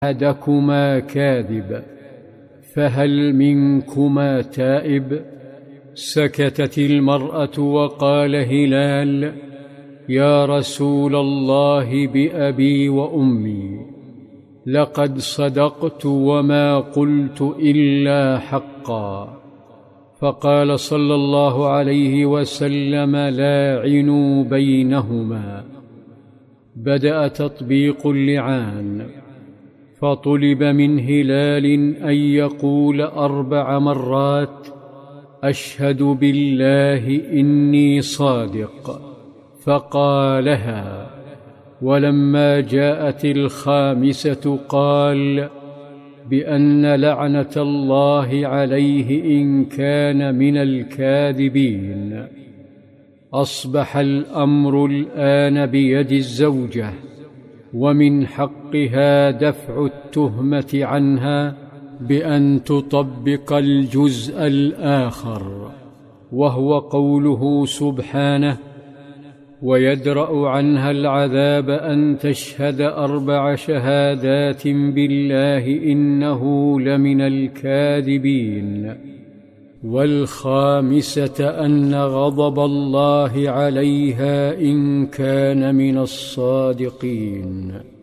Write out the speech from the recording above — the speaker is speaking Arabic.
أحدكما كاذب، فهل منكما تائب؟ سكتت المرأة وقال هلال: يا رسول الله بأبي وأمي، لقد صدقت وما قلت إلا حقا. فقال صلى الله عليه وسلم: لاعنوا بينهما. بدأ تطبيق اللعان، فطلب من هلال أن يقول 4 مرات: أشهد بالله إني صادق، فقالها. ولما جاءت الخامسة قال: بأن لعنة الله عليه إن كان من الكاذبين. أصبح الأمر الآن بيد الزوجة، ومن حقها دفع التهمة عنها بأن تطبق الجزء الآخر، وهو قوله سبحانه: ويدرأ عنها العذاب أن تشهد 4 شهادات بالله إنه لمن الكاذبين، والخامسة أن غضب الله عليها إن كان من الصادقين.